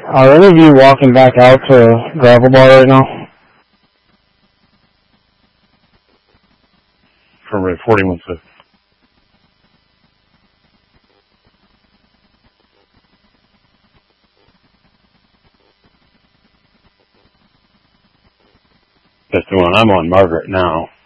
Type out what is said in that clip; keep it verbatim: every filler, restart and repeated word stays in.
Are any of you walking back out to Gravel Bar right now? From Route forty-one fifth. That's the one. I'm on Margaret now.